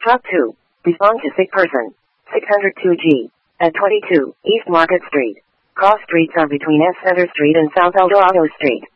Truck 2. Belong to sick person. 602G. At 22 East Market Street. Cross streets are between S. Center Street and South Eldorado Street.